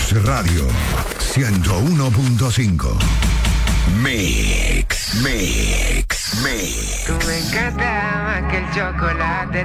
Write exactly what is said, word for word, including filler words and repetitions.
Es Radio ciento uno punto cinco. Mix, mix, mix. Tú me encantas más que el chocolate.